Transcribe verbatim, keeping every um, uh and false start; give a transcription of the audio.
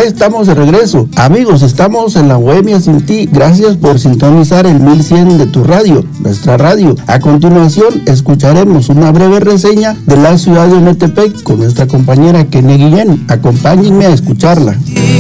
Ya estamos de regreso. Amigos, estamos en La Bohemia Sin Ti. Gracias por sintonizar el mil cien de tu radio, nuestra radio. A continuación, escucharemos una breve reseña de la ciudad de Ometepec con nuestra compañera Kenia Guillén. Acompáñenme a escucharla.